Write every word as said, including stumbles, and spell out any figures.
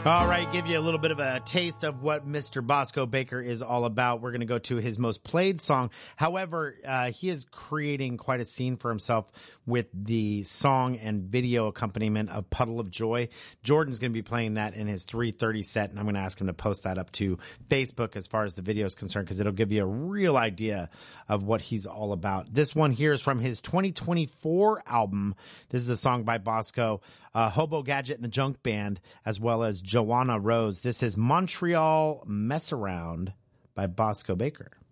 All right, give you a little bit of a taste of what Mister Bosco Baker is all about. We're going to go to his most played song. However, uh, he is creating quite a scene for himself with the song and video accompaniment of Puddle of Joy. Jordan's going to be playing that in his three thirty set, and I'm going to ask him to post that up to Facebook as far as the video is concerned, because it'll give you a real idea of what he's all about. This one here is from his twenty twenty-four album. This is a song by Bosco, uh, Hobo Gadget and the Junk Band, as well as Joanna Rose. This is Montreal Mess Around by Bosco Baker.